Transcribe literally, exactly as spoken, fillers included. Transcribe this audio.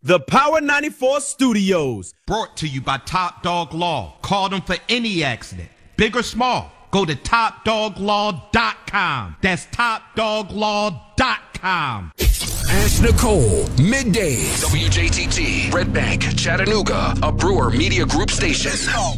The Power ninety-four Studios. Brought to you by Top Dog Law. Call them for any accident, big or small. Go to top dog law dot com. That's top dog law dot com. Ask Nicole, middays. W J T T, Red Bank, Chattanooga, a Brewer Media Group station.